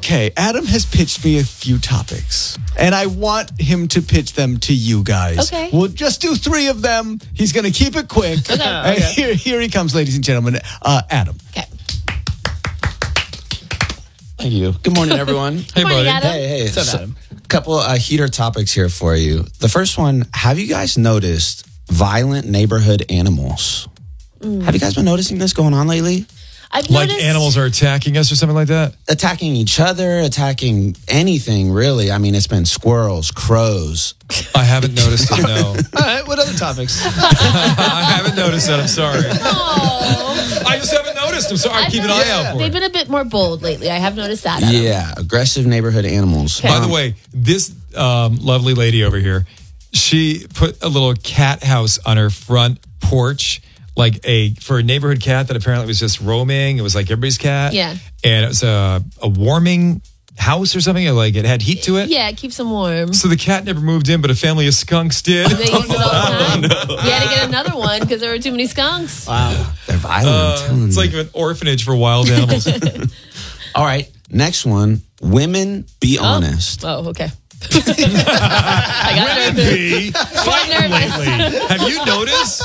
Okay, Adam has pitched me a few topics, and I want him to pitch them to you guys. Okay. We'll just do 3 of them. He's going to keep it quick. Okay. And here he comes, ladies and gentlemen. Adam. Okay. Thank you. Good morning, everyone. Good morning, buddy. Adam. Hey. What's up, So, Adam? couple heater topics here for you. The first one, have you guys noticed violent neighborhood animals? Have you guys been noticing this going on lately? I've Like noticed animals are attacking us or something like that? Attacking each other, attacking anything, really. I mean, it's been squirrels, crows. I haven't noticed it, no. All right, what other topics? I haven't noticed that. I'm sorry. Oh. I just haven't noticed. I'm sorry. I've Keep an noticed- eye out for They've it. been a bit more bold lately. I have noticed that. Adam. Yeah, aggressive neighborhood animals. By the way, this lovely lady over here, she put a little cat house on her front porch, for a neighborhood cat that apparently was just roaming. It was like everybody's cat. Yeah. And it was a warming house or something. Like it had heat to it. Yeah, it keeps them warm. So the cat never moved in, but a family of skunks did. They use it all the time. You had to get another one because there were too many skunks. They're violent. I'm telling It's you. like an orphanage for wild animals. All right, next one. Women, be honest. Oh, okay. I got nervous. Be fighting lately. Have you noticed?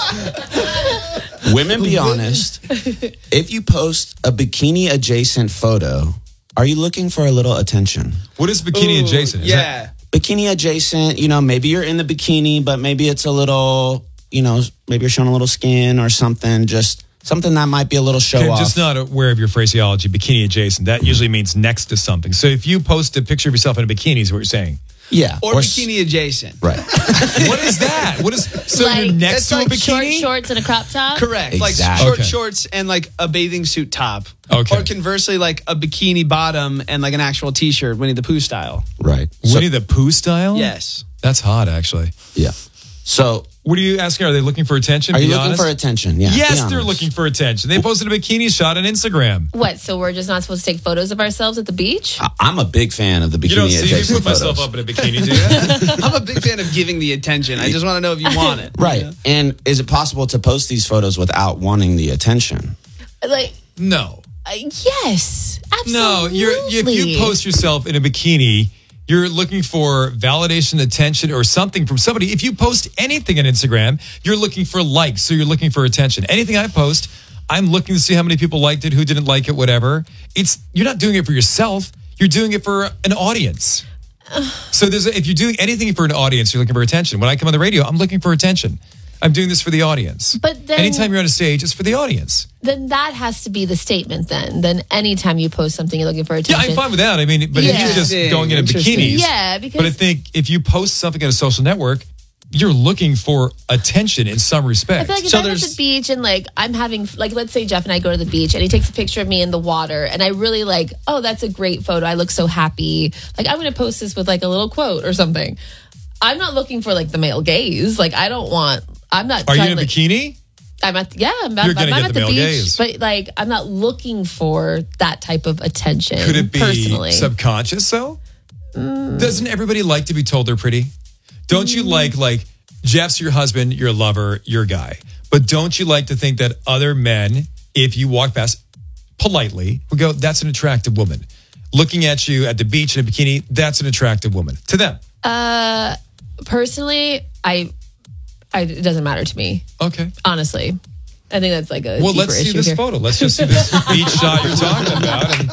Women, be honest. If you post a bikini adjacent photo, are you looking for a little attention? What is bikini Ooh, adjacent? Is yeah. Bikini adjacent, maybe you're in the bikini, but maybe it's a little, maybe you're showing a little skin or something, just something that might be a little show Okay, off. just not aware of your phraseology. Bikini adjacent. That usually means next to something. So if you post a picture of yourself in a bikini, is what you're saying. Yeah. Or bikini adjacent. Right. What is that? What is so Like- you're next It's to a like Short bikini? shorts and a crop top. Correct. Like Exactly. short Okay. shorts and like a bathing suit top. Okay. Or conversely, like a bikini bottom and like an actual t-shirt, Winnie the Pooh style. Right. So, Winnie the Pooh style? Yes. That's hot, actually. yeah. So, What are you asking? Are they looking for attention? are you Be looking honest? for attention? Yeah. Yes, be they're honest. looking for attention. They posted a bikini shot on Instagram. What? So we're just not supposed to take photos of ourselves at the beach? I'm a big fan of the bikini You don't see me adjacent put myself photos. up in a bikini, do you? I'm a big fan of giving the attention. I just want to know if you want it. Right. And is it possible to post these photos without wanting the attention? Like, No. yes, No, absolutely. if you post yourself in a bikini, you're looking for validation, attention, or something from somebody. If you post anything on Instagram, you're looking for likes, so you're looking for attention. Anything I post, I'm looking to see how many people liked it, who didn't like it, whatever. You're not doing it for yourself. You're doing it for an audience. So if you're doing anything for an audience, you're looking for attention. When I come on the radio, I'm looking for attention. I'm doing this for the audience. But then- anytime you're on a stage, it's for the audience. Then that has to be the statement. Then anytime you post something, you're looking for Yeah, attention. I'm fine with that. I mean, but if you're just Interesting, going in interesting. bikinis. Yeah, because- But I think if you post something on a social network, you're looking for attention in some respect. I feel like if So I'm at the beach and like I'm having like let's say Jeff and I go to the beach and he takes a picture of me in the water and I really like, oh, that's a great photo. I look so happy. Like I'm gonna post this with like a little quote or something. I'm not looking for like the male gaze. Like I'm not Are you trying in a like, bikini? I'm at You're I'm gonna get at the the male beach, gaze. but like I'm not looking for that type of attention. Could it be personally? subconscious though? Doesn't everybody like to be told they're pretty? Don't you like Jeff's your husband, your lover, your guy. But don't you like to think that other men, if you walk past politely, would go, that's an attractive woman. Looking at you at the beach in a bikini, that's an attractive woman. To them. Personally, it doesn't matter to me. Okay. Honestly, I think that's like a Well, deeper let's see issue this here. photo. Let's just see this beach shot you're talking about. And